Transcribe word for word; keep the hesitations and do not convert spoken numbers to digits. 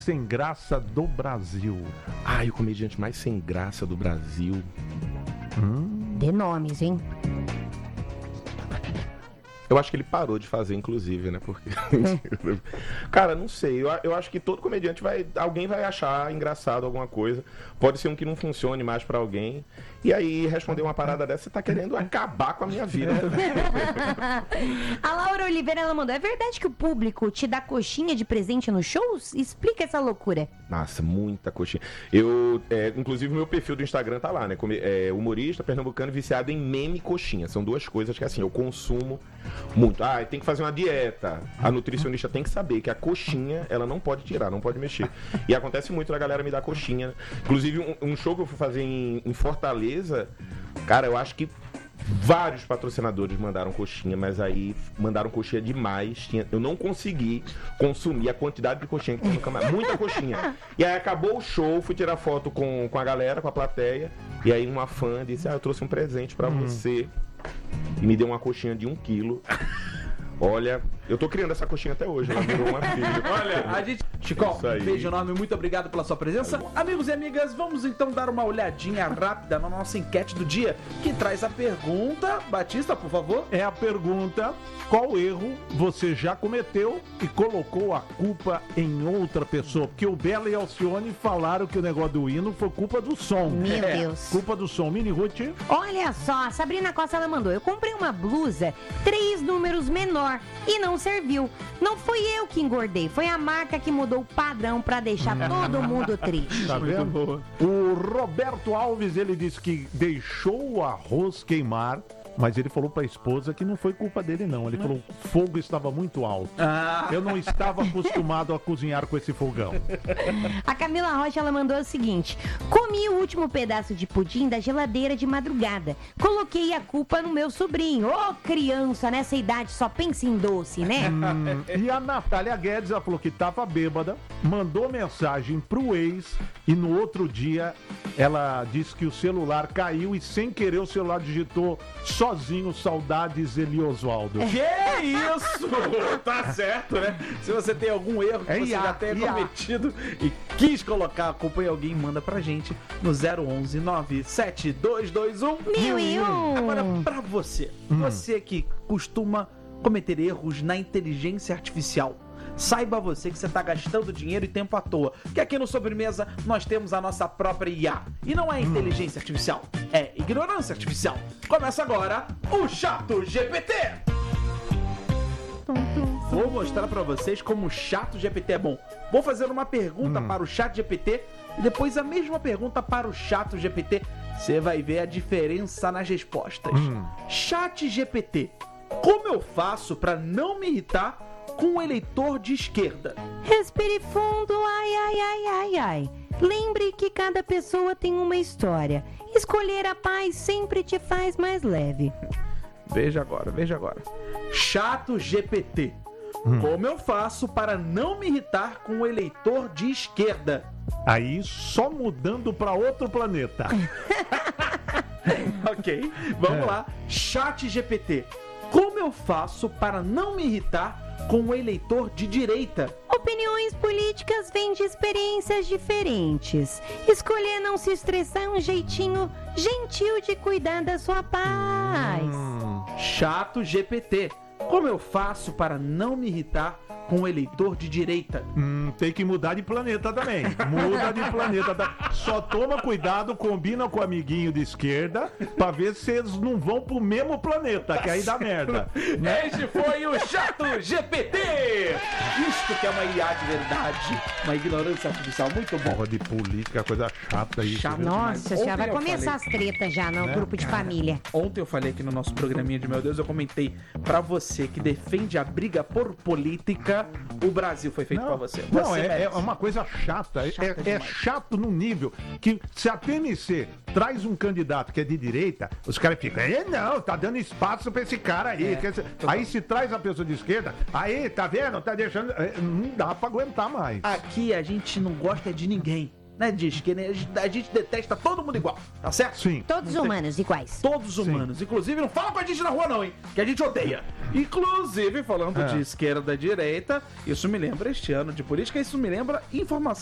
sem graça do Brasil. Ai, o comediante mais sem graça do Brasil. Hum. De nomes, hein? Eu acho que ele parou de fazer, inclusive, né? Porque. Cara, não sei. Eu, eu acho que todo comediante vai. Alguém vai achar engraçado alguma coisa. Pode ser um que não funcione mais pra alguém. E aí, responder uma parada dessa, você tá querendo acabar com a minha vida. A Laura Oliveira, ela mandou: é verdade que o público te dá coxinha de presente nos shows? Explica essa loucura. Nossa, muita coxinha. Eu, é, inclusive, meu perfil do Instagram tá lá, né? Como, é, humorista pernambucano viciado em meme e coxinha. São duas coisas que, assim, eu consumo muito. Ah, tem que fazer uma dieta. A nutricionista tem que saber que a coxinha, ela não pode tirar, não pode mexer. E acontece muito da galera me dar coxinha. Inclusive, um, um show que eu fui fazer em, em Fortaleza, cara, eu acho que vários patrocinadores mandaram coxinha, mas aí mandaram coxinha demais. Tinha, eu não consegui consumir a quantidade de coxinha que tem no camarão. Muita coxinha. E aí acabou o show, fui tirar foto com, com a galera, com a plateia. E aí uma fã disse: ah, eu trouxe um presente pra hum. você. E me deu uma coxinha de um quilo. Olha, eu tô criando essa coxinha até hoje, ela virou uma filha. Olha, a gente... Chico, um beijo enorme, muito obrigado pela sua presença. Amigos e amigas, vamos então dar uma olhadinha rápida na nossa enquete do dia, que traz a pergunta, Batista, por favor. É a pergunta: qual erro você já cometeu e colocou a culpa em outra pessoa? Porque o Bela e Alcione falaram que o negócio do hino foi culpa do som. Meu é. Deus. Culpa do som. Mini Ruth. Olha só, a Sabrina Costa, ela mandou: eu comprei uma blusa três números menor e não serviu. Não fui eu que engordei, foi a marca que mudou o padrão pra deixar todo mundo triste. Tá vendo? O Roberto Alves, ele disse que deixou o arroz queimar, mas ele falou pra esposa que não foi culpa dele, não. Ele falou que o fogo estava muito alto. Ah. Eu não estava acostumado a cozinhar com esse fogão. A Camila Rocha, ela mandou o seguinte: comi o último pedaço de pudim da geladeira de madrugada. Coloquei a culpa no meu sobrinho. Ô, oh, criança, nessa idade só pensa em doce, né? Hum, e a Natália Guedes, ela falou que estava bêbada, mandou mensagem pro ex e no outro dia ela disse que o celular caiu e sem querer o celular digitou sozinho saudades Eli Osvaldo. Que isso? Tá certo, né? Se você tem algum erro que é você ia, já tenha ia. cometido e quis colocar a culpa em alguém, manda pra gente no zero onze nove sete dois dois um mil e um. Agora, pra você, hum. você que costuma cometer erros na inteligência artificial, saiba você que você está gastando dinheiro e tempo à toa. Que aqui no Sobremesa nós temos a nossa própria I A. E não é inteligência artificial, é ignorância artificial. Começa agora o Chato G P T. Vou mostrar para vocês como o Chato G P T é bom. Vou fazer uma pergunta hum. para o Chato G P T e depois a mesma pergunta para o Chato G P T. Você vai ver a diferença nas respostas. Hum. Chat G P T, como eu faço para não me irritar com um eleitor de esquerda? Respire fundo, ai, ai, ai, ai, ai. Lembre que cada pessoa tem uma história. Escolher a paz sempre te faz mais leve. Veja agora, veja agora. Chato G P T, hum. como eu faço para não me irritar com um eleitor de esquerda? Aí só mudando para outro planeta. Ok, vamos é. lá. Chat G P T, como eu faço para não me irritar com um eleitor de direita? Opiniões políticas vêm de experiências diferentes. Escolher não se estressar é um jeitinho gentil de cuidar da sua paz. Hum. Chato G P T, como eu faço para não me irritar com o eleitor de direita? Hum, tem que mudar de planeta também. Muda de planeta. Da... Só toma cuidado, combina com o amiguinho de esquerda pra ver se eles não vão pro mesmo planeta, que aí dá merda. Né? Este foi o Chato G P T. Isto que é uma I A de verdade, uma ignorância artificial muito bom. Porra de política, coisa chata isso. Chato. Nossa, já vai começar falei... as tretas já no né? grupo de Cara, família. Ontem eu falei aqui no nosso programinha de Meu Deus, eu comentei pra você que defende a briga por política, o Brasil foi feito não, pra você. você não, é, é uma coisa chata. chata é, é chato no nível que se a P M C traz um candidato que é de direita, os caras ficam, é não, tá dando espaço pra esse cara aí. É, se, aí se traz a pessoa de esquerda, aí, tá vendo? Tá deixando. Não dá pra aguentar mais. Aqui a gente não gosta de ninguém. Né, diz que a gente detesta todo mundo igual, tá certo? Sim. Todos humanos iguais. Todos humanos. Sim. Inclusive, não fala com a gente na rua não, hein? Que a gente odeia. Inclusive, falando É. de esquerda e direita, isso me lembra este ano de política, isso me lembra informação